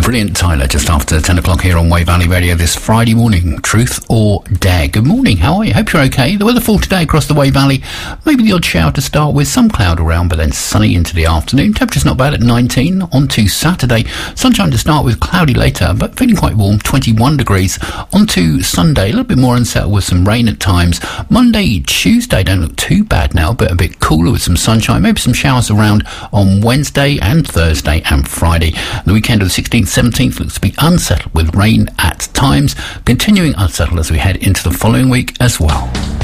brilliant Tyler, just after 10 o'clock here on Way Valley Radio this Friday morning. Truth or Dare? Good morning, how are you? Hope you're okay. The weather for today across the Way Valley, maybe the odd shower to start with, some cloud around, but then sunny into the afternoon. Temperature's not bad at 19. On to Saturday, sunshine to start with, cloudy later, but feeling quite warm, 21 degrees. On to Sunday, a little bit more unsettled with some rain at times. Monday, Tuesday don't look too bad now, but a bit cooler with some sunshine, maybe some showers around on Wednesday and Thursday and Friday. The weekend of the 16th, 17th looks to be unsettled with rain at times, continuing unsettled as we head into the following week as well.